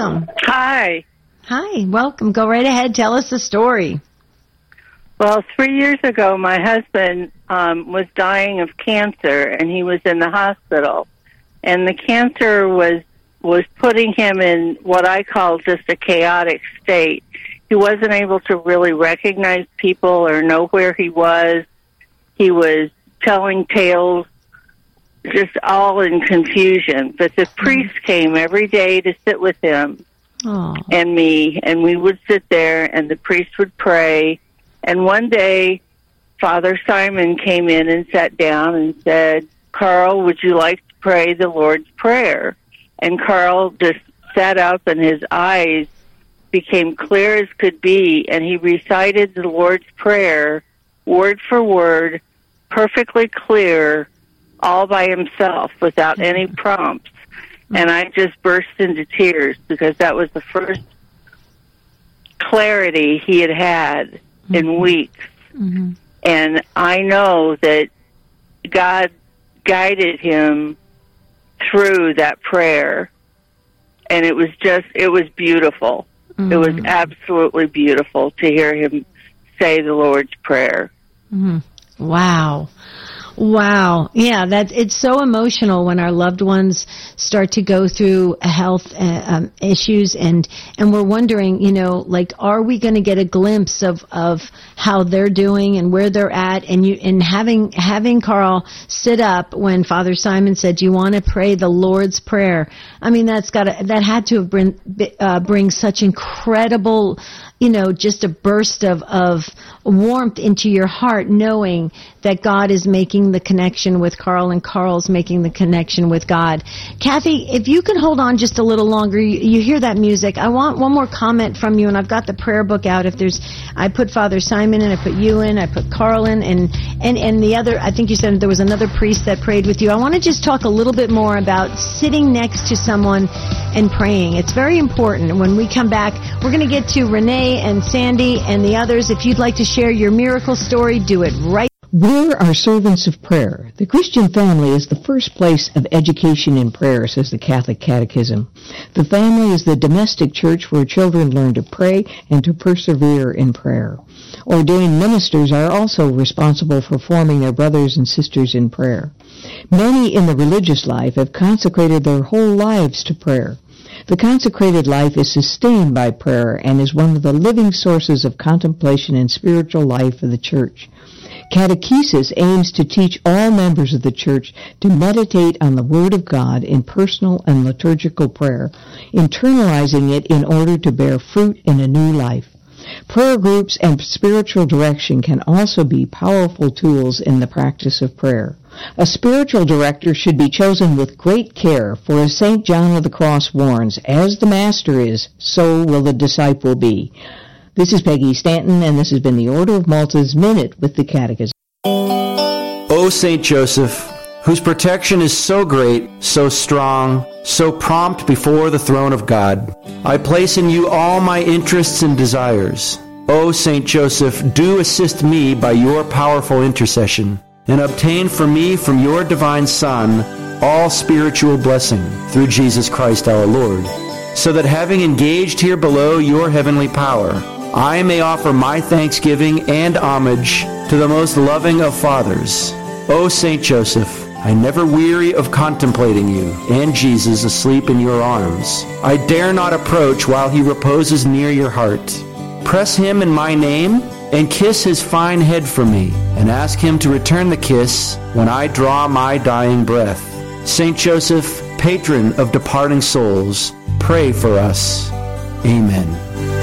welcome. Hi. Hi, welcome. Go right ahead. Tell us the story. Well, 3 years ago, my husband was dying of cancer, and he was in the hospital. And the cancer was putting him in what I call just a chaotic state. He wasn't able to really recognize people or know where he was. He was telling tales, just all in confusion. But the priest came every day to sit with him. Aww. And me, and we would sit there, and the priest would pray. And one day, Father Simon came in and sat down and said, "Carl, would you like to pray the Lord's Prayer?" And Carl just sat up, and his eyes became clear as could be, and he recited the Lord's Prayer, word for word, perfectly clear, all by himself, without any prompts. And I just burst into tears because that was the first clarity he had had in weeks. Mm-hmm. And I know that God guided him through that prayer. And it was beautiful. Mm-hmm. It was absolutely beautiful to hear him say the Lord's Prayer. Mm-hmm. Wow. Wow. Yeah, it's so emotional when our loved ones start to go through health issues, and we're wondering, like, are we going to get a glimpse of how they're doing and where they're at? And having Carl sit up when Father Simon said, "Do you want to pray the Lord's Prayer?" I mean, that had to have bring such incredible, just a burst of warmth into your heart, knowing that God is making the connection with Carl and Carl's making the connection with God. Kathy, if you can hold on just a little longer, you hear that music. I want one more comment from you, and I've got the prayer book out. I put Father Simon in, I put you in, I put Carl in, and the other, I think you said there was another priest that prayed with you. I want to just talk a little bit more about sitting next to someone and praying. It's very important. And when we come back, we're going to get to Renee and Sandy and the others. If you'd like to share your miracle story, do it right. We're our servants of prayer. The Christian family is the first place of education in prayer, says the Catholic Catechism. The family is the domestic church where children learn to pray and to persevere in prayer. Ordained ministers are also responsible for forming their brothers and sisters in prayer. Many in the religious life have consecrated their whole lives to prayer. The consecrated life is sustained by prayer and is one of the living sources of contemplation and spiritual life of the church. Catechesis aims to teach all members of the church to meditate on the Word of God in personal and liturgical prayer, internalizing it in order to bear fruit in a new life. Prayer groups and spiritual direction can also be powerful tools in the practice of prayer. A spiritual director should be chosen with great care, for as St. John of the Cross warns, as the Master is, so will the disciple be. This is Peggy Stanton, and this has been the Order of Malta's Minute with the Catechism. O St. Joseph, whose protection is so great, so strong, so prompt before the throne of God, I place in you all my interests and desires. O St. Joseph, do assist me by your powerful intercession, and obtain for me from your divine Son all spiritual blessing through Jesus Christ our Lord, so that having engaged here below your heavenly power, I may offer my thanksgiving and homage to the most loving of fathers. O St. Joseph, I never weary of contemplating you and Jesus asleep in your arms. I dare not approach while he reposes near your heart. Press him in my name and kiss his fine head for me, and ask him to return the kiss when I draw my dying breath. St. Joseph, patron of departing souls, pray for us. Amen.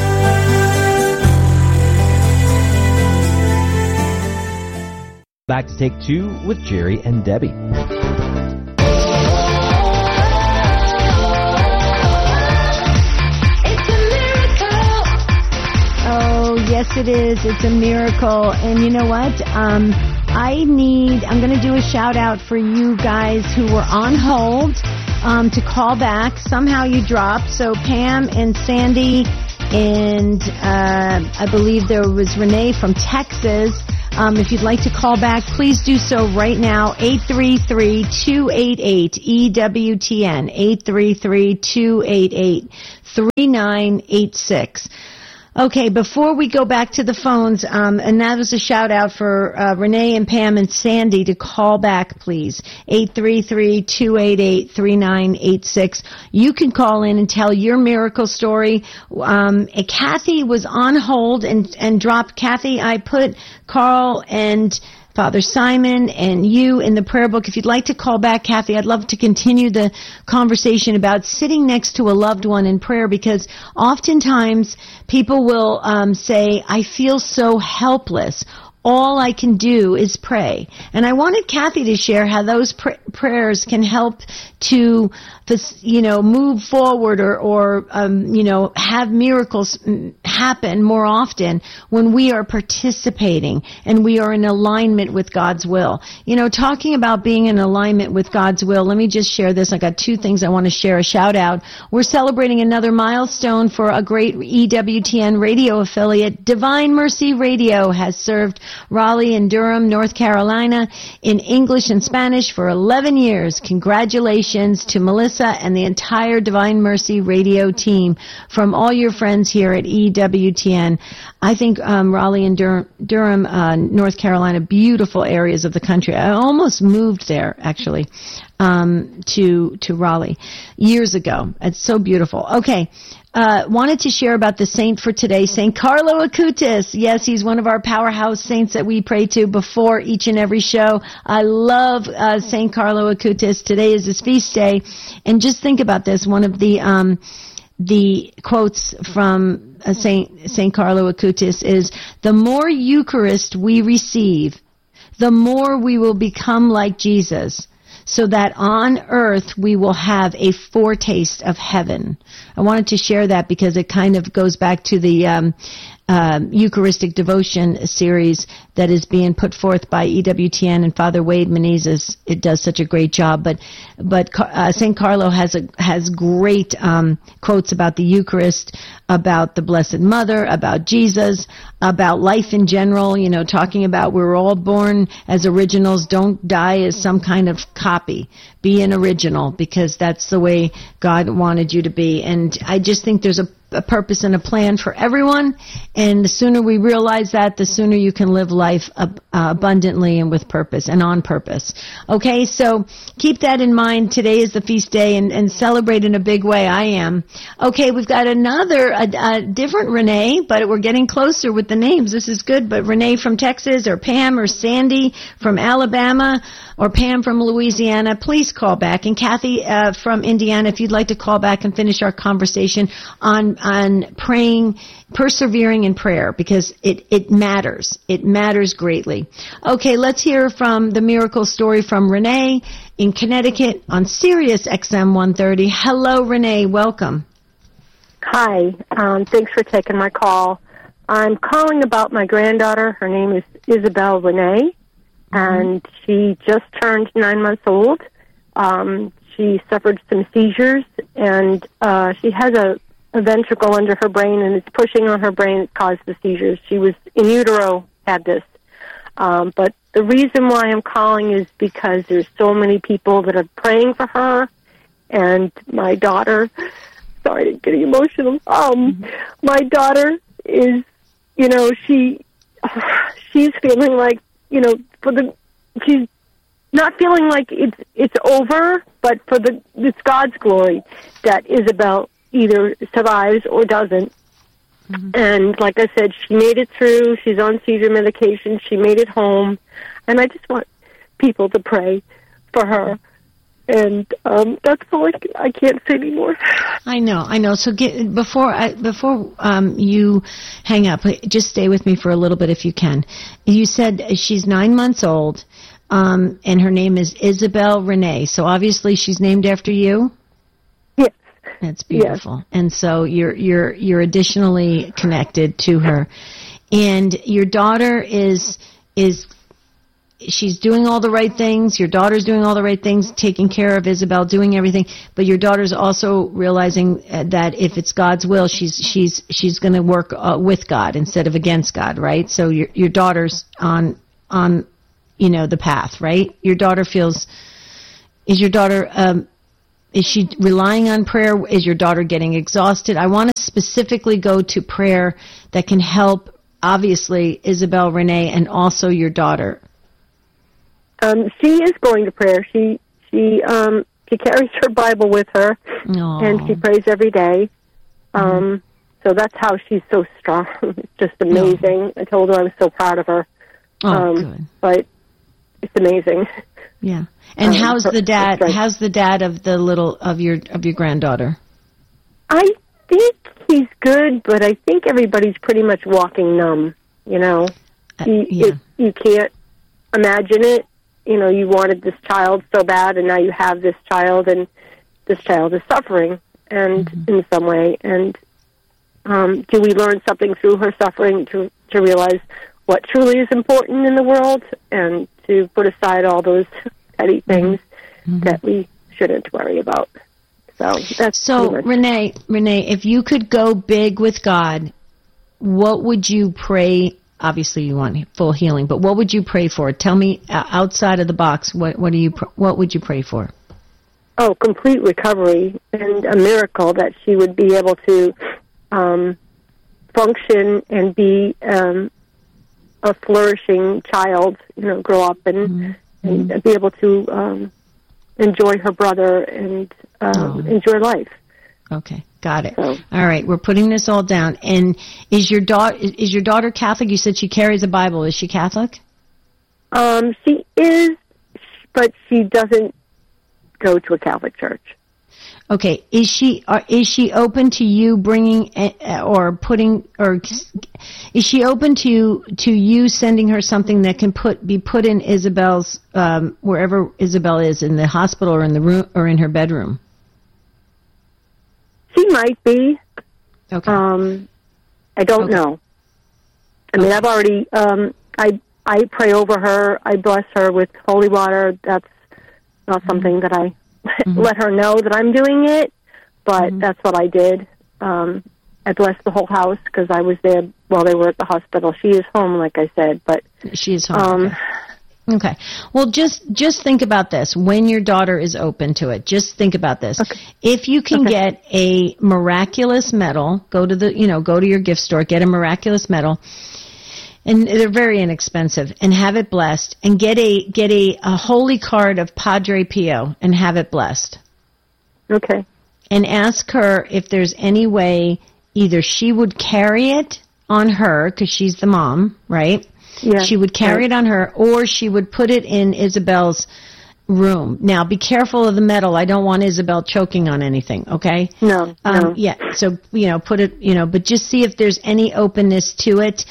Back to take two with Jerry and Debbie. Yes, it is. It's a miracle. And you know what? I'm going to do a shout out for you guys who were on hold to call back. Somehow you dropped. So Pam and Sandy and I believe there was Renee from Texas. If you'd like to call back, please do so right now. 833-288-EWTN. 833-288-3986. Okay, before we go back to the phones, and that was a shout out for Renee and Pam and Sandy to call back, please. 833-288-3986. You can call in and tell your miracle story. Kathy was on hold and dropped. Kathy, I put Carl and Father Simon and you in the prayer book. If you'd like to call back, Kathy, I'd love to continue the conversation about sitting next to a loved one in prayer, because oftentimes people will say, I feel so helpless. All I can do is pray. And I wanted Kathy to share how those prayers can help to, move forward or have miracles happen more often when we are participating and we are in alignment with God's will. Talking about being in alignment with God's will, let me just share this. I got two things I want to share. A shout out. We're celebrating another milestone for a great EWTN radio affiliate. Divine Mercy Radio has served Raleigh and Durham, North Carolina in English and Spanish for 11 years. Congratulations to Melissa and the entire Divine Mercy Radio team from all your friends here at EWTN. I think Raleigh and Durham, North Carolina, beautiful areas of the country. I almost moved there, actually, to Raleigh years ago. It's so beautiful. Okay. Wanted to share about the saint for today, St. Carlo Acutis. Yes, he's one of our powerhouse saints that we pray to before each and every show. I love St. Carlo Acutis. Today is his feast day. And just think about this. One of the quotes from St. Carlo Acutis is, the more Eucharist we receive, the more we will become like Jesus, so that on earth we will have a foretaste of heaven. I wanted to share that because it kind of goes back to the Eucharistic devotion series that is being put forth by EWTN, and Father Wade Menezes. It does such a great job. But St. Carlo has great quotes about the Eucharist, about the Blessed Mother, about Jesus, about life in general. Talking about we're all born as originals. Don't die as some kind of copy. Be an original, because that's the way God wanted you to be. And I just think there's a purpose and a plan for everyone, and the sooner we realize that, the sooner you can live life abundantly and with purpose and on purpose. Okay, so keep that in mind. Today is the feast day, and celebrate in a big way. I am. Okay, we've got a different Renee, but we're getting closer with the names. This is good, but Renee from Texas, or Pam or Sandy from Alabama, or Pam from Louisiana, please call back. And Kathy from Indiana, if you'd like to call back and finish our conversation on praying, persevering in prayer, because it matters. It matters greatly. Okay, let's hear from the miracle story from Renee in Connecticut on Sirius XM 130. Hello, Renee. Welcome. Hi. Thanks for taking my call. I'm calling about my granddaughter. Her name is Isabel Renee, and she just turned 9 months old. She suffered some seizures, and she has a ventricle under her brain, and it's pushing on her brain. It caused the seizures. She was in utero, had this. But the reason why I'm calling is because there's so many people that are praying for her, and my daughter, sorry, I'm getting emotional. My daughter is, she's feeling like, she's not feeling like it's over, but it's God's glory that Isabel either survives or doesn't. Mm-hmm. And like I said, she made it through. She's on seizure medication. She made it home. And I just want people to pray for her. And that's all I can't say anymore. I know. So before you hang up, just stay with me for a little bit if you can. You said she's 9 months old, and her name is Isabel Renee. So obviously she's named after you? Yes. That's beautiful. Yes. And so you're additionally connected to her. And your daughter is she's doing all the right things. Your daughter's doing all the right things, taking care of Isabel, doing everything. But your daughter's also realizing that if it's God's will, she's going to work with God instead of against God, right? So your daughter's on on, the path, right? Is she relying on prayer? Is your daughter getting exhausted? I want to specifically go to prayer that can help, obviously, Isabel, Renee, and also your daughter. She is going to prayer. She carries her Bible with her, and she prays every day. So that's how she's so strong. It's just amazing. I told her I was so proud of her. Good. But it's amazing. Yeah. And how's the dad? How's the dad of your granddaughter? I think he's good, but I think everybody's pretty much walking numb. You can't imagine it. You wanted this child so bad, and now you have this child, and this child is suffering, and in some way. And do we learn something through her suffering to realize what truly is important in the world, and to put aside all those petty things that we shouldn't worry about? So Renee, if you could go big with God, what would you pray? Obviously, you want full healing, but what would you pray for? Tell me outside of the box. What would you pray for? Oh, complete recovery and a miracle that she would be able to function and be a flourishing child. Grow up and be able to enjoy her brother and enjoy life. Okay, got it. All right, we're putting this all down. And is your daughter Catholic? You said she carries a Bible. Is she Catholic? She is, but she doesn't go to a Catholic church. Okay, is she open to you bringing is she open to you sending her something that can be put in Isabel's wherever Isabel is, in the hospital or in the room or in her bedroom? She might be. Okay. I don't know. I mean, I've already I pray over her. I bless her with holy water. That's not something that I let her know that I'm doing it, but that's what I did. I blessed the whole house because I was there while they were at the hospital. She is home, like I said, but she is home. Okay. Well, just think about this. When your daughter is open to it, just think about this. Okay. If you can get a miraculous medal, go to your gift store, get a miraculous medal, and they're very inexpensive, and have it blessed, and get a holy card of Padre Pio and have it blessed. Okay. And ask her if there's any way either she would carry it on her, because she's the mom, right? Yeah, she would carry it on her, or she would put it in Isabel's room. Now, be careful of the metal. I don't want Isabel choking on anything, okay? No. Yeah, so, put it, but just see if there's any openness to it.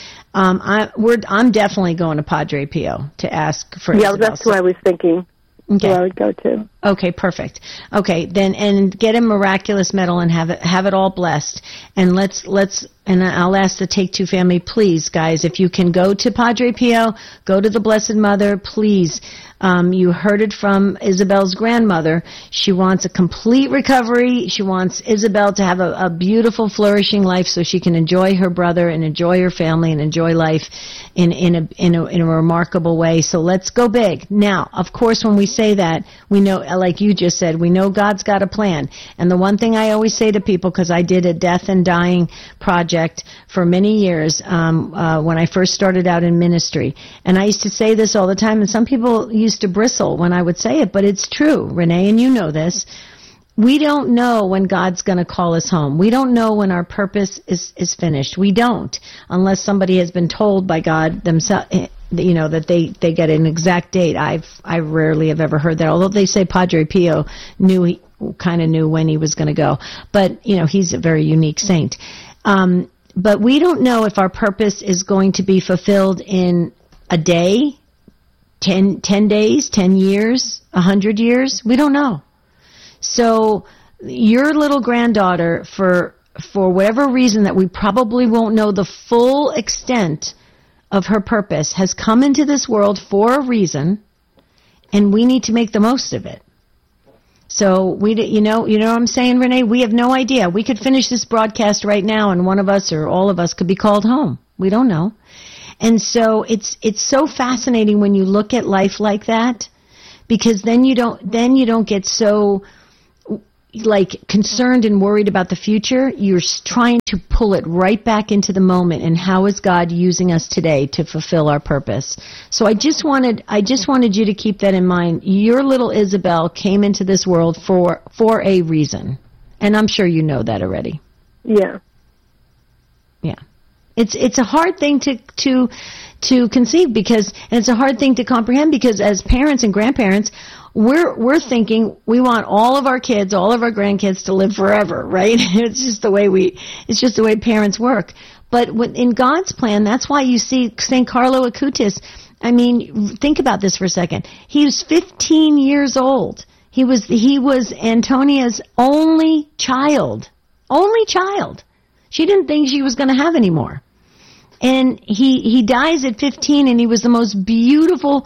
I'm definitely going to Padre Pio to ask for Isabel. Yeah, that's what I was thinking. Okay. Who I would go to. Okay, perfect. Okay, then, and get a miraculous medal and have it all blessed. And and I'll ask the Take Two family, please, guys, if you can go to Padre Pio, go to the Blessed Mother, please. You heard it from Isabel's grandmother. She wants a complete recovery. She wants Isabel to have a beautiful, flourishing life so she can enjoy her brother and enjoy her family and enjoy life in a remarkable way. So let's go big. Now, of course, when we say that, we know, like you just said, we know God's got a plan. And the one thing I always say to people, because I did a death and dying project for many years when I first started out in ministry, and I used to say this all the time, and some people used to bristle when I would say it, but it's true, Renee, and you know this. We don't know when God's going to call us home. We don't know when our purpose is finished. We don't, unless somebody has been told by God themselves, that they get an exact date. I rarely have ever heard that, although they say Padre Pio kind of knew when he was going to go. But, he's a very unique saint. But we don't know if our purpose is going to be fulfilled in a day, 10 days, 10 years, 100 years. We don't know. So your little granddaughter, for whatever reason that we probably won't know the full extent of her purpose, has come into this world for a reason, and we need to make the most of it. So you know what I'm saying, Renee? We have no idea. We could finish this broadcast right now, and one of us or all of us could be called home. We don't know. And so it's so fascinating when you look at life like that, because then you don't get so like concerned and worried about the future. You're trying to pull it right back into the moment, and how is God using us today to fulfill our purpose. So I just wanted you to keep that in mind. Your little Isabel came into this world for a reason, and I'm sure you know that already. Yeah. Yeah. It's a hard thing to conceive, because, and it's a hard thing to comprehend, because as parents and grandparents, we're thinking we want all of our kids, all of our grandkids to live forever, right? It's just the way parents work. But in God's plan, that's why you see St. Carlo Acutis. I mean, think about this for a second. He was 15 years old. He was Antonia's only child. Only child. She didn't think she was going to have any more. And he dies at 15, and he was the most beautiful,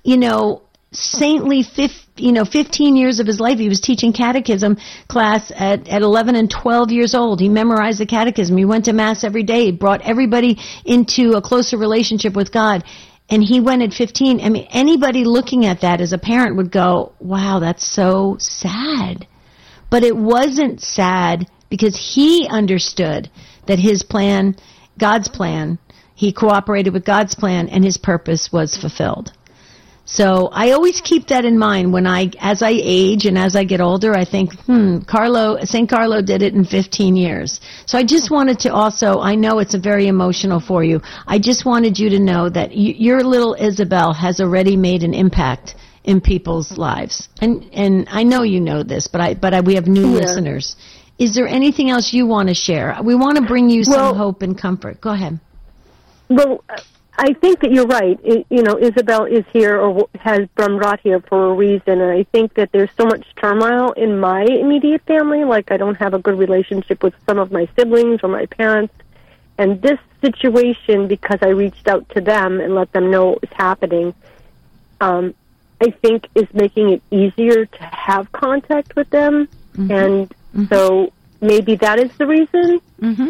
saintly 15 years of his life. He was teaching catechism class at 11 and 12 years old. He memorized the catechism. He went to Mass every day. He brought everybody into a closer relationship with God. And he went at 15. I mean, anybody looking at that as a parent would go, wow, that's so sad. But it wasn't sad, because he understood that his plan, God's plan, he cooperated with God's plan, and his purpose was fulfilled. So I always keep that in mind as I age and as I get older. I think, St. Carlo did it in 15 years. So I just wanted to also, I know it's very emotional for you. I just wanted you to know that your little Isabel has already made an impact in people's lives. And I know you know this, but we have new listeners. Is there anything else you want to share? We want to bring you some hope and comfort. Go ahead. Well, I think that you're right. Isabel is here, or has been brought here for a reason, and I think that there's so much turmoil in my immediate family. Like, I don't have a good relationship with some of my siblings or my parents, and this situation, because I reached out to them and let them know what was happening, I think is making it easier to have contact with them, and so maybe that is the reason.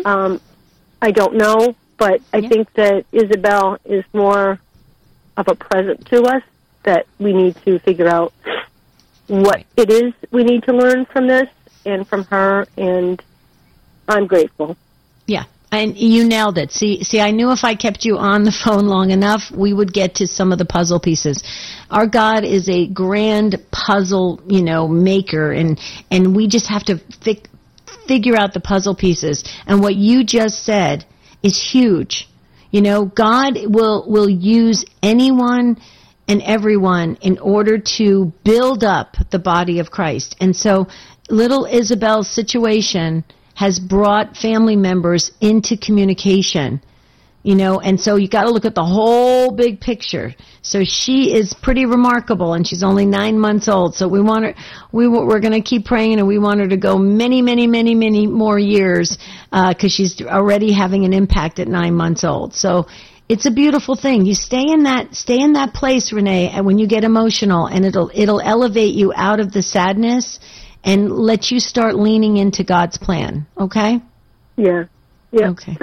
I don't know. But I think that Isabel is more of a present to us, that we need to figure out what it is we need to learn from this and from her, and I'm grateful. Yeah, and you nailed it. See, I knew if I kept you on the phone long enough, we would get to some of the puzzle pieces. Our God is a grand puzzle, maker, and we just have to figure out the puzzle pieces. And what you just said is huge. God will use anyone and everyone in order to build up the body of Christ. And so little Isabel's situation has brought family members into communication, and so you got to look at the whole big picture. So she is pretty remarkable, and she's only 9 months old. So we're going to keep praying, and we want her to go many, many, many, many more years, because she's already having an impact at 9 months old. So it's a beautiful thing. You stay in that place, Renee, and when you get emotional, and it'll elevate you out of the sadness and let you start leaning into God's plan. Okay? Yeah. Okay.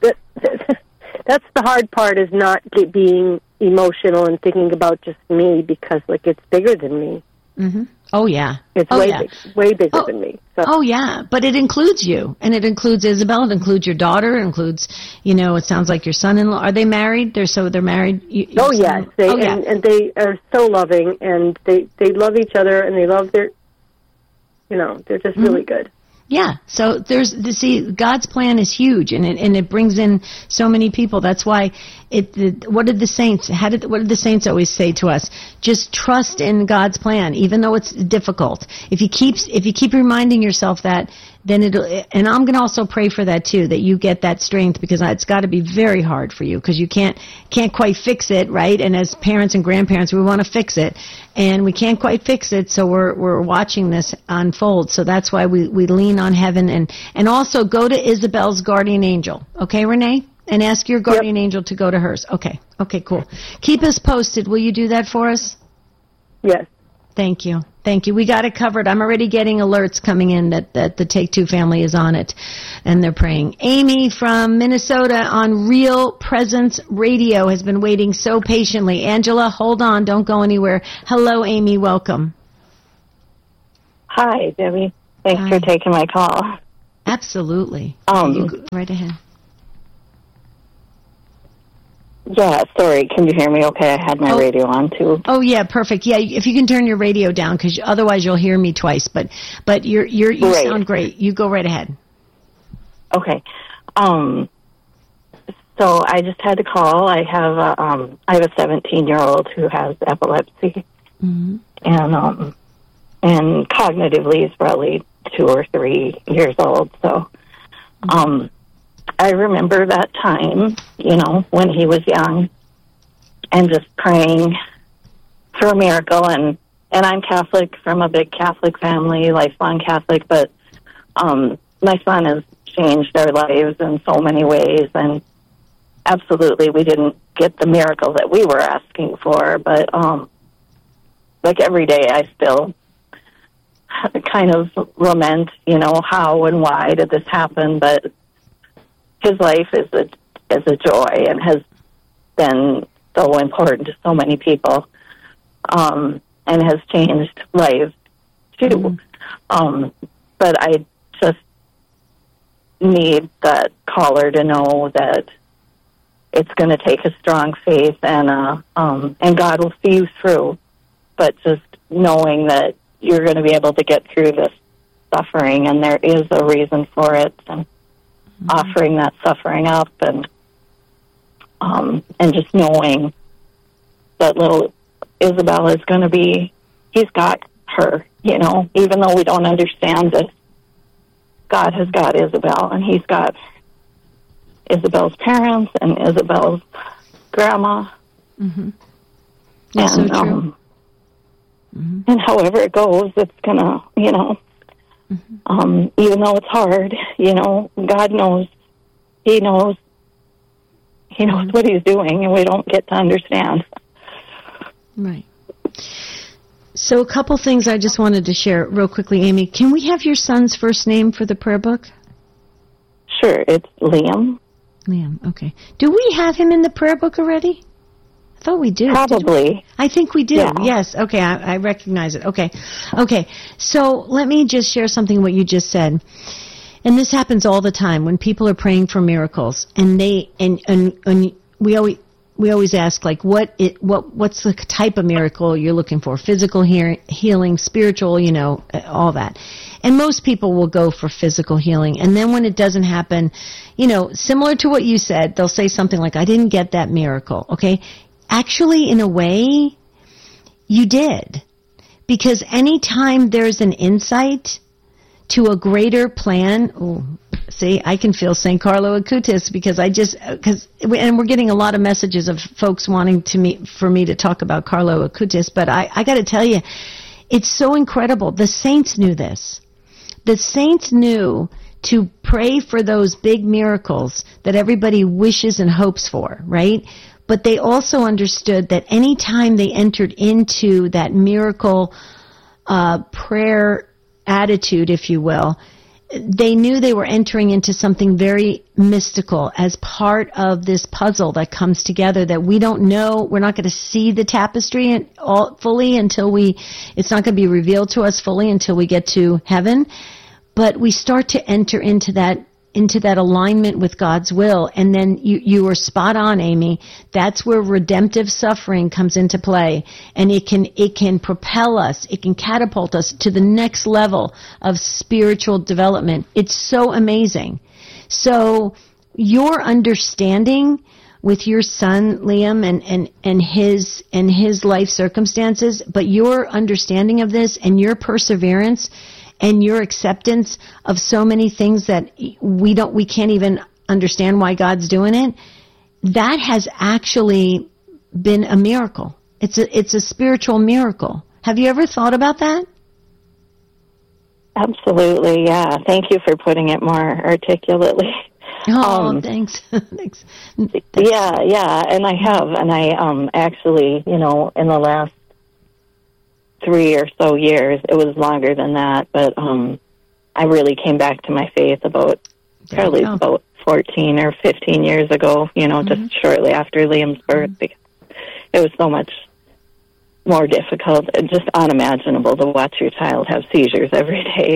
That's the hard part, is not being emotional and thinking about just me, because it's bigger than me. Oh yeah, it's way bigger than me. So. Oh yeah, but it includes you, and it includes Isabel. It includes your daughter. It includes, it sounds like your son-in-law. Are they married? They're married. Yes, and they are so loving, and they love each other, and they love their, they're just really good. Yeah, so God's plan is huge, and it brings in so many people. That's why what did the saints always say to us? Just trust in God's plan, even though it's difficult. If you keep reminding yourself that, then and I'm going to also pray for that too, that you get that strength, because it's got to be very hard for you, because you can't quite fix it, right? And as parents and grandparents, we want to fix it, and we can't quite fix it, so we're watching this unfold. So that's why we lean on heaven, and also go to Isabel's guardian angel. Okay, Renee? And ask your guardian angel to go to hers. Okay, cool. Keep us posted. Will you do that for us? Yes. Thank you. Thank you. We got it covered. I'm already getting alerts coming in that the Take Two family is on it, and they're praying. Amy from Minnesota on Real Presence Radio has been waiting so patiently. Angela, hold on. Don't go anywhere. Hello, Amy. Welcome. Hi, Debbie. Thanks for taking my call. Absolutely. You go right ahead. Yeah, sorry. Can you hear me okay? I had my radio on, too. Oh, yeah, perfect. Yeah, if you can turn your radio down, because otherwise you'll hear me twice. But you sound great. You go right ahead. Okay. So I just had to call. I have a 17-year-old who has epilepsy. Mm-hmm. And cognitively is probably 2 or 3 years old. So I remember that time, when he was young, and just praying for a miracle. And I'm Catholic, from a big Catholic family, lifelong Catholic, but my son has changed our lives in so many ways, and absolutely we didn't get the miracle that we were asking for, but like every day I still kind of lament, how and why did this happen, but his life is a joy and has been so important to so many people, and has changed lives too. But I just need that caller to know that it's going to take a strong faith, and God will see you through. But just knowing that you're going to be able to get through this suffering, and there is a reason for it, and offering that suffering up, and just knowing that little Isabel is going to be, he's got her, even though we don't understand it. God has got Isabel, and he's got Isabel's parents and Isabel's grandma. Mm-hmm. That's so true. And however it goes, it's going to, even though it's hard, God knows. He knows what he's doing, and we don't get to understand. Right. So a couple things I just wanted to share real quickly, Amy. Can we have your son's first name for the prayer book? Sure, it's Liam. Liam, okay. Do we have him in the prayer book already? I thought we do. Probably. I think we do. Yeah. Yes. Okay. I recognize it. Okay. So let me just share something what you just said. And this happens all the time when people are praying for miracles, and we always ask, like, what's the type of miracle you're looking for? Physical healing, spiritual, all that. And most people will go for physical healing. And then when it doesn't happen, similar to what you said, they'll say something like, I didn't get that miracle. Okay. Actually, in a way, you did. Because anytime there's an insight to a greater plan, I can feel St. Carlo Acutis, and we're getting a lot of messages of folks wanting for me to talk about Carlo Acutis, but I got to tell you, it's so incredible. The saints knew this. The saints knew to pray for those big miracles that everybody wishes and hopes for, right? But they also understood that any time they entered into that miracle prayer attitude, if you will, they knew they were entering into something very mystical as part of this puzzle that comes together that we don't know. We're not going to see the tapestry fully until it's not going to be revealed to us fully until we get to heaven. But we start to enter into that alignment with God's will. And then you were spot on, Amy. That's where redemptive suffering comes into play. And it can propel us, it can catapult us to the next level of spiritual development. It's so amazing. So your understanding with your son, Liam, and his life circumstances, but your understanding of this and your perseverance and your acceptance of so many things that we can't even understand why God's doing it, that has actually been a miracle. It's a spiritual miracle. Have you ever thought about that? Absolutely, yeah. Thank you for putting it more articulately. Oh, thanks. Thanks. Yeah, and I have. And I actually, in the last 3 or so years. It was longer than that, but I really came back to my faith about 14 or 15 years ago, just shortly after Liam's birth, because it was so much more difficult and just unimaginable to watch your child have seizures every day,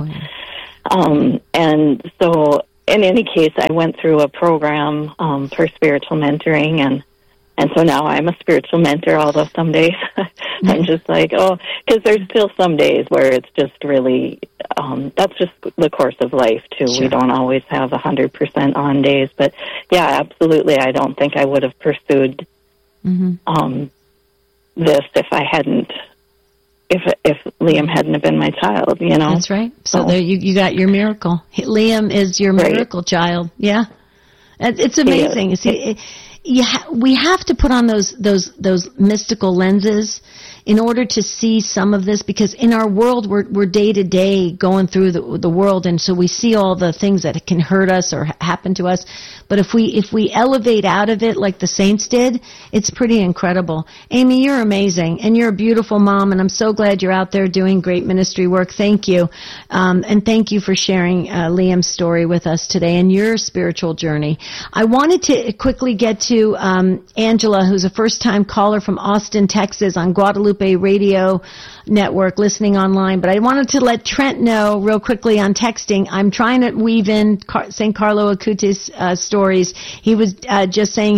and so in any case, I went through a program for spiritual mentoring, and so now I'm a spiritual mentor, although some days I'm just like, because there's still some days where it's just really, that's just the course of life, too. Sure. We don't always have 100% on days. But, yeah, absolutely, I don't think I would have pursued this if I hadn't, if Liam hadn't have been my child, That's right. So there you got your miracle. Liam is your miracle child. Yeah. It's amazing. We have to put on those mystical lenses in order to see some of this, because in our world we're day to day going through the world, and so we see all the things that can hurt us or happen to us. But if we elevate out of it like the saints did, it's pretty incredible. Amy, you're amazing, and you're a beautiful mom, and I'm so glad you're out there doing great ministry work. Thank you, and thank you for sharing Liam's story with us today and your spiritual journey. I wanted to quickly get to Angela, who's a first-time caller from Austin, Texas, on Guadalupe Radio Network, listening online. But I wanted to let Trent know real quickly on texting. I'm trying to weave in St. Carlo Acutis stories. He was just saying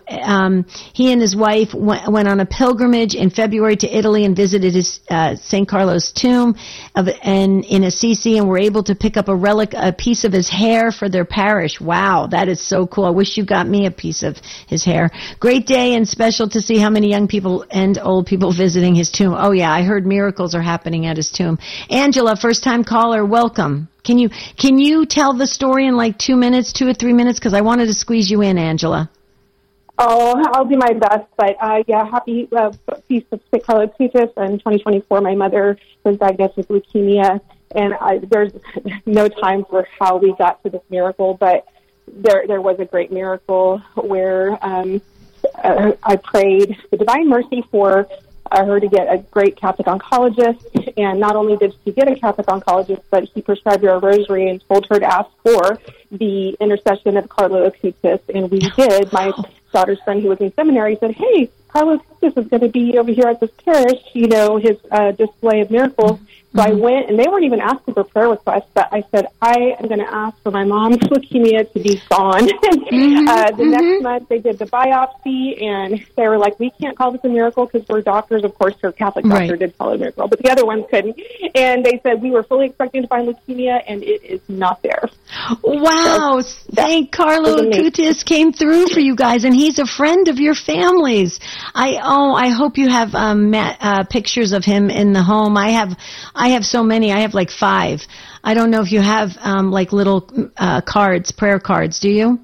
he and his wife went on a pilgrimage in February to Italy and visited his St. Carlo's tomb in Assisi, and were able to pick up a piece of his hair for their parish. Wow, that is so cool. I wish you got me a piece of his hair. Great day, and special to see how many young people and old people visiting his tomb. Oh yeah, I heard miracles are happening at his tomb. Angela, first time caller, welcome. Can you tell the story in like 2 minutes, 2 or 3 minutes? Because I wanted to squeeze you in, Angela. Oh, I'll do my best. But happy Feast of St. Carlo Acutis. In 2024, my mother was diagnosed with leukemia, and there's no time for how we got to this miracle, but there was a great miracle where I prayed the Divine Mercy for her to get a great Catholic oncologist, and not only did she get a Catholic oncologist, but he prescribed her a rosary and told her to ask for the intercession of Carlo Acutis, and we did. My daughter's friend who was in seminary said, "Hey, Carlo Acutis is going to be over here at this parish, his display of miracles." So I went, and they weren't even asking for prayer requests, but I said, I am going to ask for my mom's leukemia to be gone. The next month, they did the biopsy, and they were like, we can't call this a miracle because we're doctors. Of course, her Catholic doctor did call it a miracle, but the other ones couldn't. And they said, we were fully expecting to find leukemia, and it is not there. Wow. So St. Carlo Acutis came through for you guys, and he's a friend of your families. I hope you have pictures of him in the home. I have so many. I have like 5. I don't know if you have like little cards, prayer cards. Do you?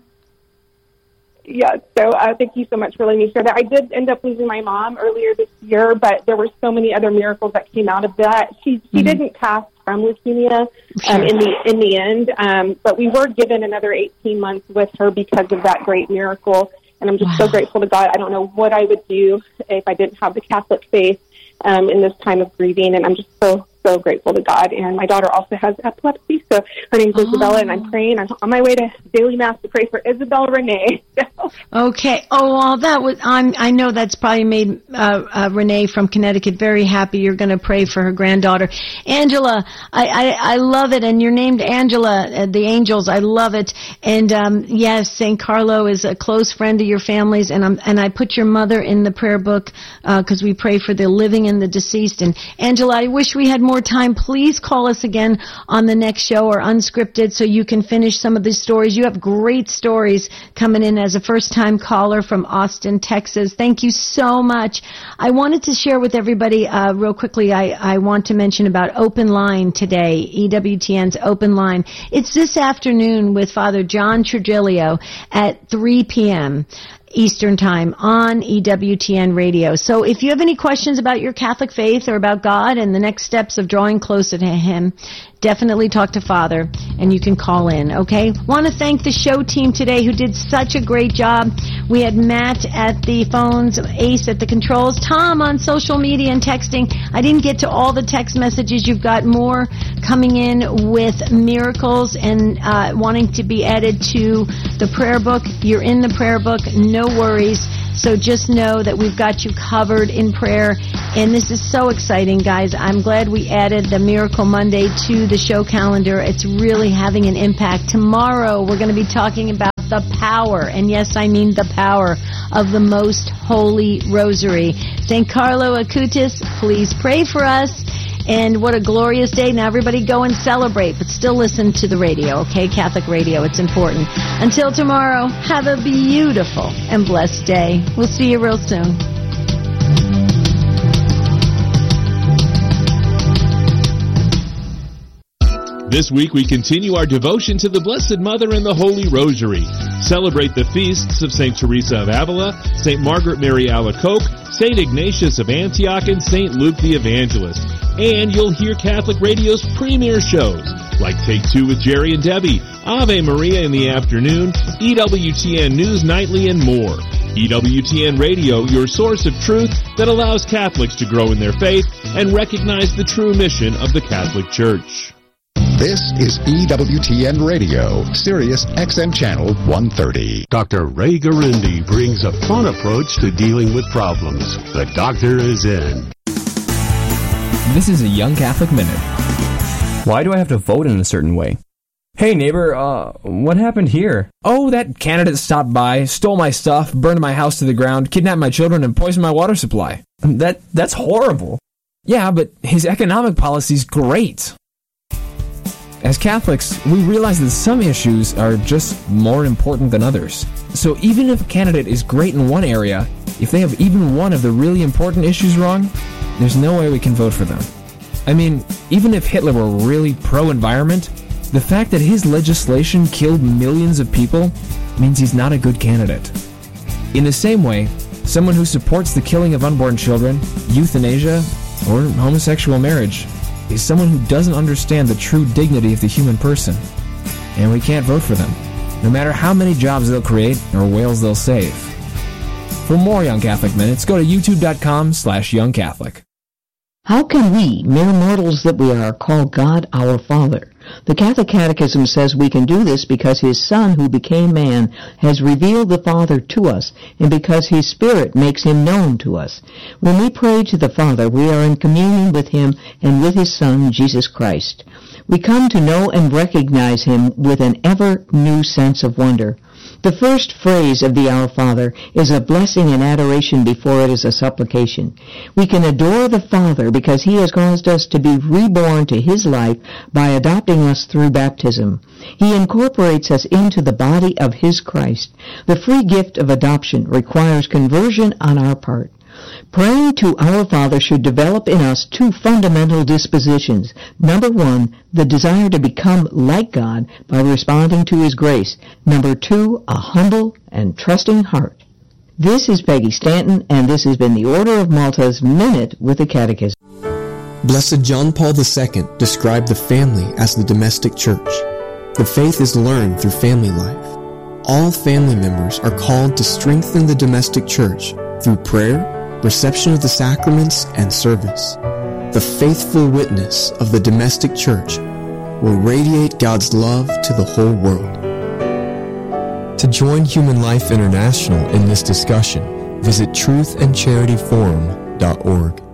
Yeah. So thank you so much for letting me share that. I did end up losing my mom earlier this year, but there were so many other miracles that came out of that. She didn't pass from leukemia in the end, but we were given another 18 months with her because of that great miracle. And I'm just so grateful to God. I don't know what I would do if I didn't have the Catholic faith in this time of grieving, and I'm just so grateful to God. And my daughter also has epilepsy, so her name's Isabella, and I'm praying. I'm on my way to daily mass to pray for Isabella Renee. Okay. Oh, well, that was. I know that's probably made Renee from Connecticut very happy. You're going to pray for her granddaughter, Angela. I love it, and you're named Angela. The angels. I love it. And yes, St. Carlo is a close friend of your family's, and I put your mother in the prayer book because we pray for the living and the deceased. And Angela, I wish we had more time. Please call us again on the next show or unscripted so you can finish some of these stories. You have great stories coming in as a first-time caller from Austin, Texas. Thank you so much. I wanted to share with everybody real quickly, I want to mention about Open Line today, EWTN's Open Line. It's this afternoon with Father John Trigilio at 3 p.m. Eastern Time on EWTN Radio. So if you have any questions about your Catholic faith or about God and the next steps of drawing closer to Him, definitely talk to Father, and you can call in, okay? Want to thank the show team today who did such a great job. We had Matt at the phones, Ace at the controls, Tom on social media and texting. I didn't get to all the text messages. You've got more coming in with miracles and wanting to be added to the prayer book. You're in the prayer book, no worries. So just know that we've got you covered in prayer. And this is so exciting, guys. I'm glad we added the Miracle Monday to the show calendar. It's really having an impact. Tomorrow, we're going to be talking about the power, and yes, I mean the power, of the Most Holy Rosary. St. Carlo Acutis, please pray for us. And what a glorious day. Now everybody go and celebrate, but still listen to the radio, okay? Catholic radio, it's important. Until tomorrow, have a beautiful and blessed day. We'll see you real soon. This week we continue our devotion to the Blessed Mother and the Holy Rosary. Celebrate the feasts of St. Teresa of Avila, St. Margaret Mary Alacoque, St. Ignatius of Antioch, and St. Luke the Evangelist. And you'll hear Catholic Radio's premier shows, like Take Two with Jerry and Debbie, Ave Maria in the afternoon, EWTN News Nightly, and more. EWTN Radio, your source of truth that allows Catholics to grow in their faith and recognize the true mission of the Catholic Church. This is EWTN Radio, Sirius XM Channel 130. Dr. Ray Garindi brings a fun approach to dealing with problems. The doctor is in. This is a Young Catholic Minute. Why do I have to vote in a certain way? Hey neighbor, what happened here? Oh, that candidate stopped by, stole my stuff, burned my house to the ground, kidnapped my children, and poisoned my water supply. That's horrible. Yeah, but his economic policy's great. As Catholics, we realize that some issues are just more important than others. So even if a candidate is great in one area, if they have even one of the really important issues wrong, there's no way we can vote for them. I mean, even if Hitler were really pro-environment, the fact that his legislation killed millions of people means he's not a good candidate. In the same way, someone who supports the killing of unborn children, euthanasia, or homosexual marriage is someone who doesn't understand the true dignity of the human person. And we can't vote for them, no matter how many jobs they'll create or whales they'll save. For more Young Catholic Minutes, go to youtube.com/youngcatholic. How can we, mere mortals that we are, call God our Father? The Catholic Catechism says we can do this because His Son, who became man, has revealed the Father to us, and because His Spirit makes Him known to us. When we pray to the Father, we are in communion with Him and with His Son, Jesus Christ. We come to know and recognize Him with an ever new sense of wonder. The first phrase of the Our Father is a blessing and adoration before it is a supplication. We can adore the Father because He has caused us to be reborn to His life by adopting us through baptism. He incorporates us into the body of His Christ. The free gift of adoption requires conversion on our part. Praying to our Father should develop in us two fundamental dispositions. Number one, the desire to become like God by responding to His grace. Number two, a humble and trusting heart. This is Peggy Stanton, and this has been the Order of Malta's Minute with the Catechism. Blessed John Paul II described the family as the domestic church. The faith is learned through family life. All family members are called to strengthen the domestic church through prayer, reception of the sacraments, and service. The faithful witness of the domestic church will radiate God's love to the whole world. To join Human Life International in this discussion, visit truthandcharityforum.org.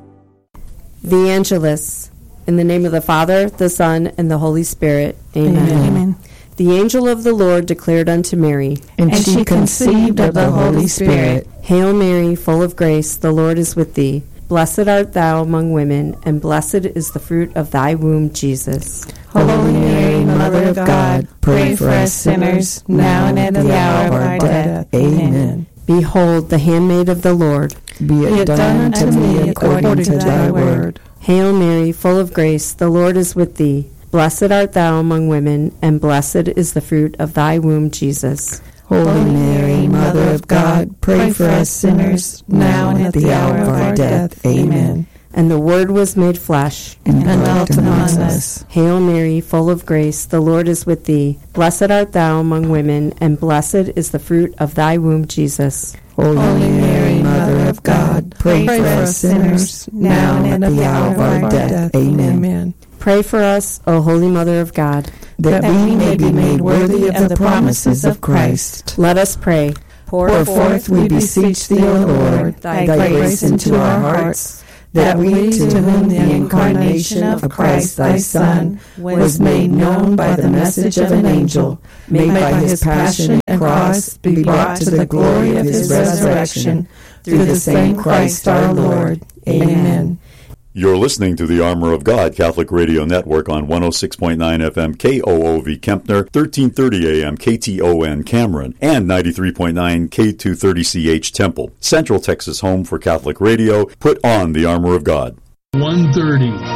The Angelus. In the name of the Father, the Son, and the Holy Spirit. Amen. Amen. The angel of the Lord declared unto Mary, and she conceived of the Holy Spirit. Hail Mary, full of grace, the Lord is with thee. Blessed art thou among women, and blessed is the fruit of thy womb, Jesus. Holy Mary, Mother of God, pray for us sinners, now and at the hour of our death. Amen. Behold, the handmaid of the Lord. Be it done unto me according to thy word. Hail Mary, full of grace, the Lord is with thee. Blessed art thou among women, and blessed is the fruit of thy womb, Jesus. Holy Mary, Mother of God, pray for us sinners, now and at the hour of our death. Amen. And the Word was made flesh, and dwelt among us. Hail Mary, full of grace, the Lord is with thee. Blessed art thou among women, and blessed is the fruit of thy womb, Jesus. Holy Mary, Mother of God, pray for us sinners, now and at the hour of our death. Amen. Pray for us, O Holy Mother of God, that we may be made worthy of the promises of Christ. Let us pray. Pour forth, we beseech thee, O Lord, thy grace into our hearts, that we, to whom the incarnation of Christ thy Son was made known by the message of an angel, may by his passion and cross be brought to the glory of his resurrection, through the same Christ our Lord. Amen. You're listening to the Armor of God Catholic Radio Network on 106.9 FM KOOV Kempner, 1330 AM KTON Cameron, and 93.9 K230CH Temple. Central Texas home for Catholic radio. Put on the Armor of God. 1:30.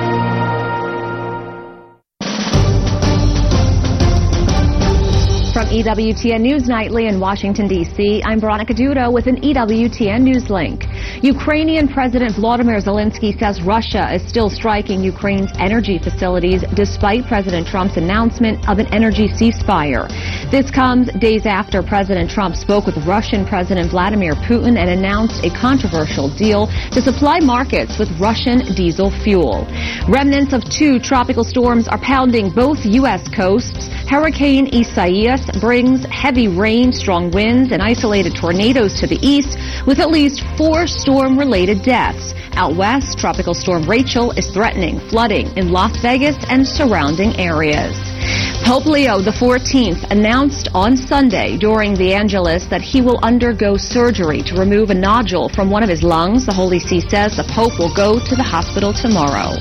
From EWTN News Nightly in Washington, D.C., I'm Veronica Dudo with an EWTN News link. Ukrainian President Volodymyr Zelensky says Russia is still striking Ukraine's energy facilities despite President Trump's announcement of an energy ceasefire. This comes days after President Trump spoke with Russian President Vladimir Putin and announced a controversial deal to supply markets with Russian diesel fuel. Remnants of 2 tropical storms are pounding both U.S. coasts. Hurricane Isaias brings heavy rain, strong winds, and isolated tornadoes to the east, with at least 4 storm-related deaths. Out west, Tropical Storm Rachel is threatening flooding in Las Vegas and surrounding areas. Pope Leo XIV announced on Sunday during the Angelus that he will undergo surgery to remove a nodule from one of his lungs. The Holy See says the Pope will go to the hospital tomorrow.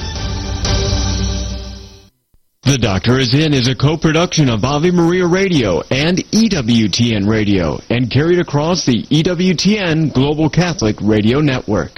The Doctor Is In is a co-production of Ave Maria Radio and EWTN Radio and carried across the EWTN Global Catholic Radio Network.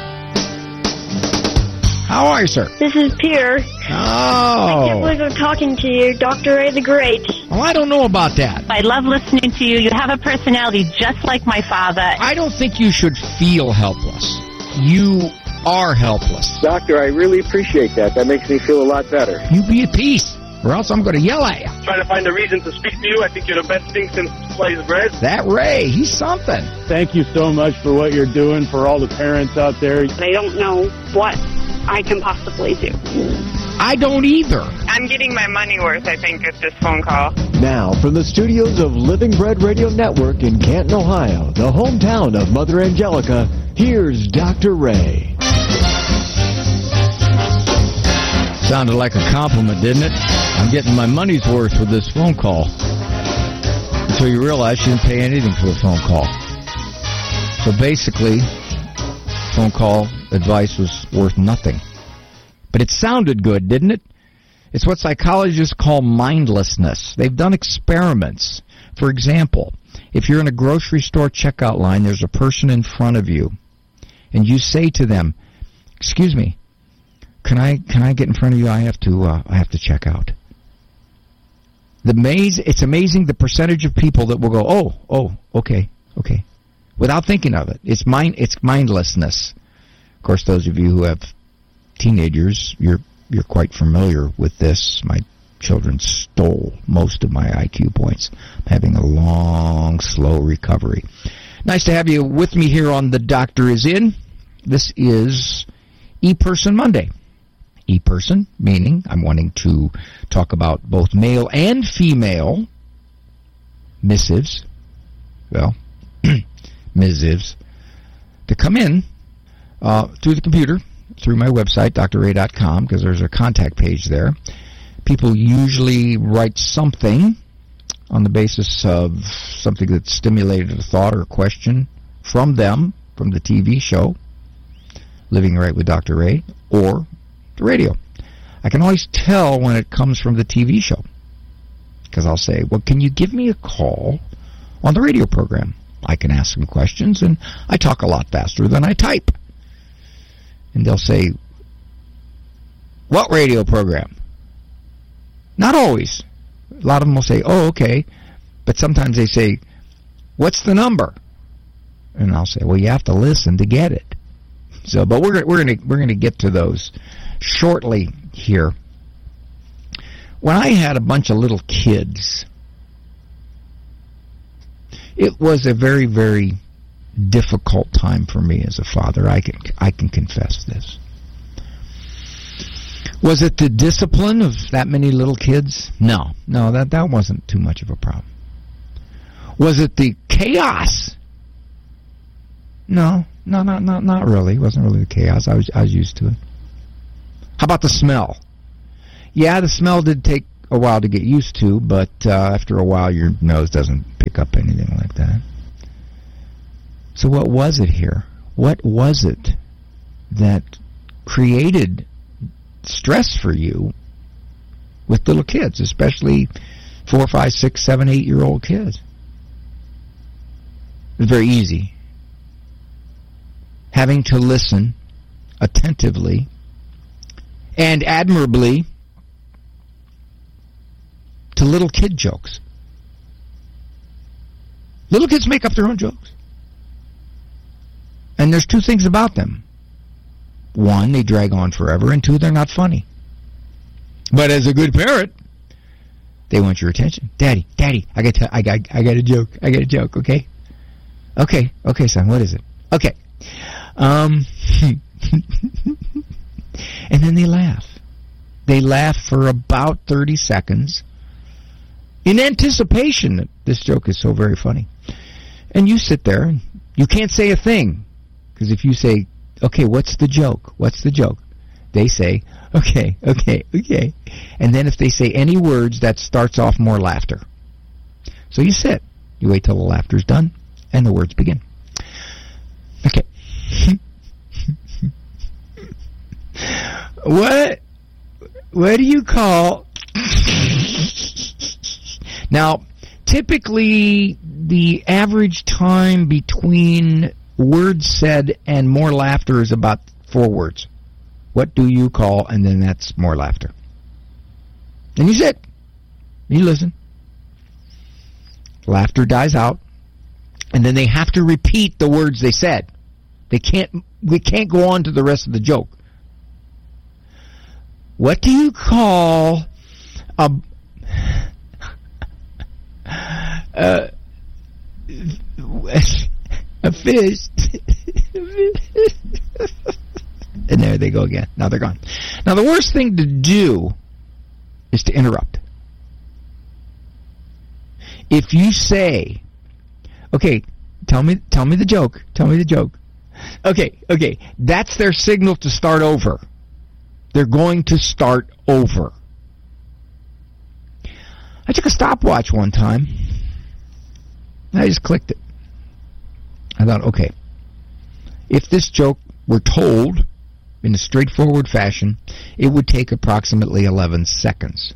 How are you, sir? This is Pierre. Oh. I can't believe I'm talking to you, Dr. Ray the Great. Well, I don't know about that. I love listening to you. You have a personality just like my father. I don't think you should feel helpless. You are helpless. Doctor, I really appreciate that. That makes me feel a lot better. You be at peace, or else I'm going to yell at you. Trying to find a reason to speak to you. I think you're the best thing since sliced bread. That Ray, he's something. Thank you so much for what you're doing for all the parents out there. I don't know what I can possibly do. I don't either. I'm getting my money worth, I think, at this phone call. Now, from the studios of Living Bread Radio Network in Canton, Ohio, the hometown of Mother Angelica, here's Dr. Ray. Sounded like a compliment, didn't it? I'm getting my money's worth with this phone call. Until you realize she didn't pay anything for the phone call. So basically, phone call advice was worth nothing. But it sounded good, didn't it? It's what psychologists call mindlessness. They've done experiments. For example, if you're in a grocery store checkout line, there's a person in front of you, and you say to them, "Excuse me, can I get in front of you? I have to check out." It's amazing the percentage of people that will go, oh, okay, without thinking of it. It's mindlessness. Of course, those of you who have teenagers, you're quite familiar with this. My children stole most of my IQ points. I'm having a long, slow recovery. Nice to have you with me here on The Doctor Is In. This is E-Person Monday. E-Person, meaning I'm wanting to talk about both male and female missives, missives, to come in through the computer, through my website, drray.com, because there's a contact page there. People usually write something on the basis of something that stimulated a thought or a question from them, from the TV show, Living Right with Dr. Ray, or the radio. I can always tell when it comes from the TV show, because I'll say, well, can you give me a call on the radio program? I can ask them questions, and I talk a lot faster than I type. And they'll say, what radio program? Not always. A lot of them will say, oh, okay. But sometimes they say, what's the number? And I'll say, well, you have to listen to get it. So, but we're gonna get to those shortly here. When I had a bunch of little kids, it was a very, very difficult time for me as a father. I can confess this. Was it the discipline of that many little kids? No, that wasn't too much of a problem. Was it the chaos? No, not really. It wasn't really the chaos. I was used to it. How about the smell? Yeah, the smell did take a while to get used to, but after a while your nose doesn't pick up anything like that. So what was it here? What was it that created stress for you with little kids, especially 4, 5, 6, 7, 8-year-old kids? It's very easy. Having to listen attentively and admirably to little kid jokes. Little kids make up their own jokes. And there's two things about them. One, they drag on forever, and two, they're not funny. But as a good parent, they want your attention. Daddy, I got a joke, okay? Okay, son, what is it? Okay. And then they laugh. They laugh for about 30 seconds in anticipation that this joke is so very funny. And you sit there and you can't say a thing. Because if you say, okay, what's the joke? What's the joke? They say, okay. And then if they say any words, that starts off more laughter. So you sit. You wait till the laughter's done, and the words begin. Okay. What do you call... Now, typically, the average time between words said and more laughter is about 4 words. What do you call? And then that's more laughter. And you sit. You listen. Laughter dies out. And then they have to repeat the words they said. We can't go on to the rest of the joke. What do you call a fish? And there they go again. Now they're gone. Now the worst thing to do is to interrupt. If you say, okay, tell me the joke. Tell me the joke. Okay, that's their signal to start over. They're going to start over. I took a stopwatch one time, and I just clicked it. I thought, okay, if this joke were told in a straightforward fashion, it would take approximately 11 seconds.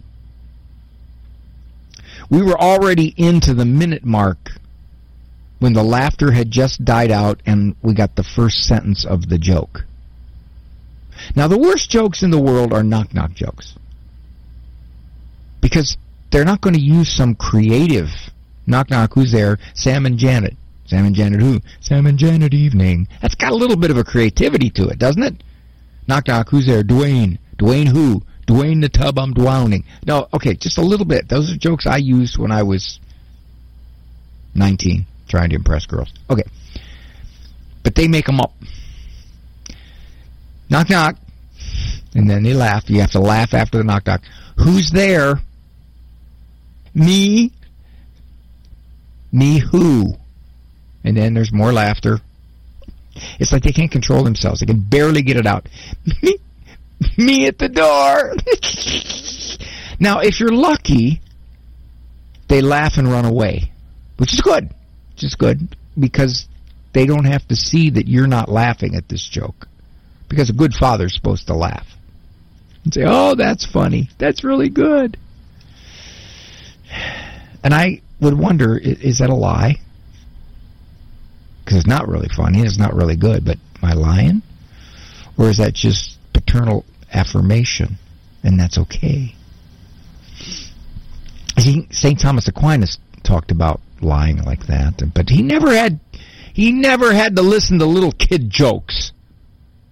We were already into the minute mark when the laughter had just died out and we got the first sentence of the joke. Now, the worst jokes in the world are knock-knock jokes. Because they're not going to use some creative knock-knock, who's there? Sam and Janet. Sam and Janet who? Sam and Janet evening. That's got a little bit of a creativity to it, doesn't it? Knock-knock, who's there? Dwayne. Dwayne who? Dwayne the tub I'm drowning. No, okay, just a little bit. Those are jokes I used when I was 19, trying to impress girls. Okay. But they make them up. Knock, knock. And then they laugh. You have to laugh after the knock, knock. Who's there? Me. Me who? And then there's more laughter. It's like they can't control themselves. They can barely get it out. Me at the door. Now, if you're lucky, they laugh and run away, which is good. Which is good because they don't have to see that you're not laughing at this joke. Because a good father's supposed to laugh and say, oh, that's funny. That's really good. And I would wonder, is that a lie? Because it's not really funny. It's not really good. But am I lying? Or is that just paternal affirmation? And that's okay. St. Thomas Aquinas talked about lying like that. But he never had to listen to little kid jokes.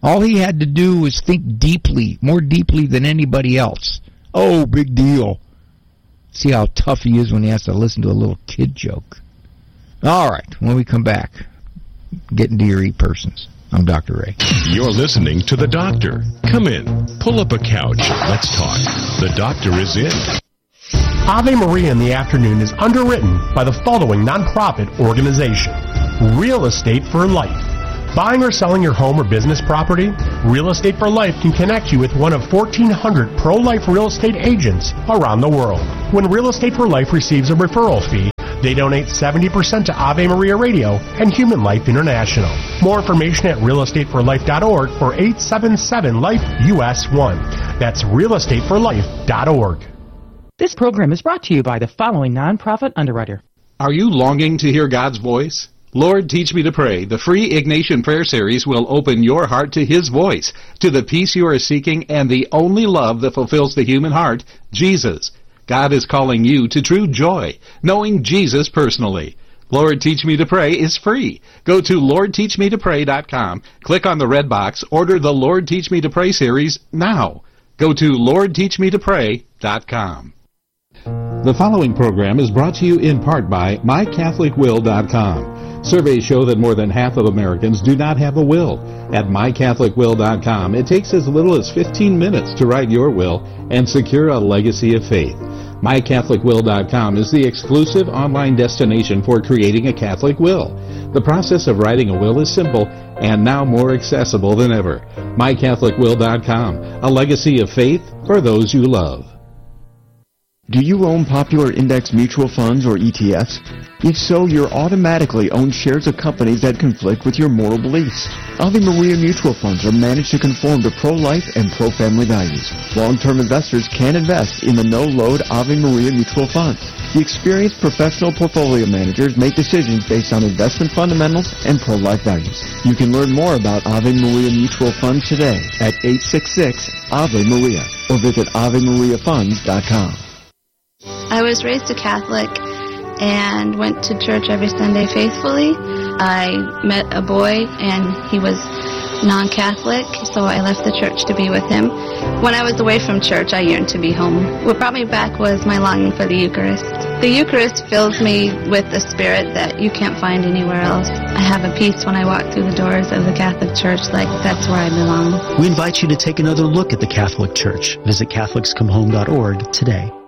All he had to do was think deeply, more deeply than anybody else. Oh, big deal. See how tough he is when he has to listen to a little kid joke. All right, when we come back, get into your e-persons. I'm Dr. Ray. You're listening to The Doctor. Come in, pull up a couch, let's talk. The Doctor is in. Ave Maria in the Afternoon is underwritten by the following nonprofit organization: Real Estate for Life. Buying or selling your home or business property? Real Estate for Life can connect you with one of 1,400 pro-life real estate agents around the world. When Real Estate for Life receives a referral fee, they donate 70% to Ave Maria Radio and Human Life International. More information at realestateforlife.org or 877-LIFE-US1. That's realestateforlife.org. This program is brought to you by the following nonprofit underwriter. Are you longing to hear God's voice? Lord, Teach Me to Pray, the free Ignatian Prayer Series will open your heart to His voice, to the peace you are seeking, and the only love that fulfills the human heart, Jesus. God is calling you to true joy, knowing Jesus personally. Lord, Teach Me to Pray is free. Go to LordTeachMeToPray.com, click on the red box, order the Lord, Teach Me to Pray series now. Go to LordTeachMeToPray.com. The following program is brought to you in part by MyCatholicWill.com. Surveys show that more than half of Americans do not have a will. At MyCatholicWill.com, it takes as little as 15 minutes to write your will and secure a legacy of faith. MyCatholicWill.com is the exclusive online destination for creating a Catholic will. The process of writing a will is simple and now more accessible than ever. MyCatholicWill.com, a legacy of faith for those you love. Do you own popular index mutual funds or ETFs? If so, you're automatically own shares of companies that conflict with your moral beliefs. Ave Maria mutual funds are managed to conform to pro-life and pro-family values. Long-term investors can invest in the no-load Ave Maria mutual funds. The experienced professional portfolio managers make decisions based on investment fundamentals and pro-life values. You can learn more about Ave Maria mutual funds today at 866-AVE-MARIA or visit AveMariaFunds.com. I was raised a Catholic and went to church every Sunday faithfully. I met a boy and he was non-Catholic, so I left the church to be with him. When I was away from church, I yearned to be home. What brought me back was my longing for the Eucharist. The Eucharist fills me with a spirit that you can't find anywhere else. I have a peace when I walk through the doors of the Catholic Church, like that's where I belong. We invite you to take another look at the Catholic Church. Visit CatholicsComeHome.org today.